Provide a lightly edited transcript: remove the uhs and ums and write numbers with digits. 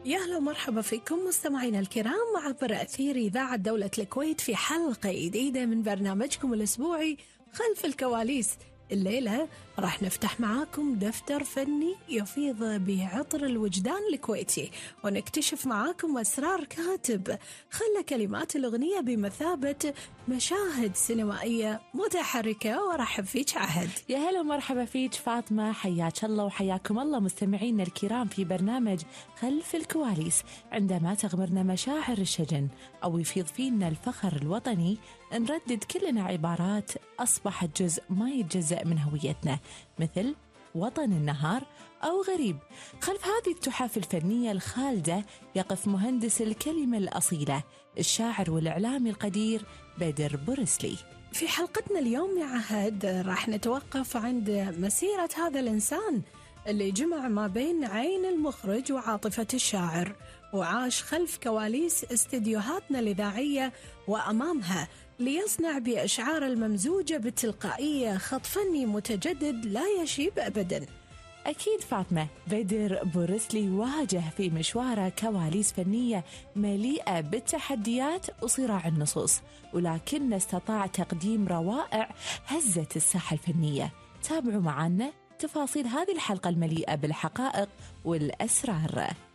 يا هلا ومرحبا فيكم مستمعينا الكرام عبر أثير إذاعة دولة الكويت في حلقة جديدة من برنامجكم الأسبوعي خلف الكواليس. الليلة راح نفتح معاكم دفتر فني يفيض بعطر الوجدان الكويتي، ونكتشف معاكم أسرار كاتب خلى كلمات الأغنية بمثابة مشاهد سينمائية متحركة. ورحب فيك عهد. يا هلا ومرحبا فيك فاطمة، حياك الله وحياكم الله مستمعينا الكرام في برنامج خلف الكواليس. عندما تغمرنا مشاعر الشجن أو يفيض فينا الفخر الوطني نردد كلنا عبارات أصبحت جزء ما يتجزأ من هويتنا، مثل وطن النهار أو غريب. خلف هذه التحف الفنية الخالدة يقف مهندس الكلمة الأصيلة الشاعر والإعلامي القدير بدر بورسلي. في حلقتنا اليوم يا عهد راح نتوقف عند مسيرة هذا الإنسان اللي جمع ما بين عين المخرج وعاطفة الشاعر، وعاش خلف كواليس استديوهاتنا الإذاعية وأمامها ليصنع بأشعار الممزوجة بالتلقائية خط فني متجدد لا يشيب أبداً. أكيد فاطمة، بدر بورسلي واجه في مشواره كواليس فنية مليئة بالتحديات وصراع النصوص، ولكن استطاع تقديم روائع هزت الساحة الفنية. تابعوا معنا تفاصيل هذه الحلقة المليئة بالحقائق والأسرار.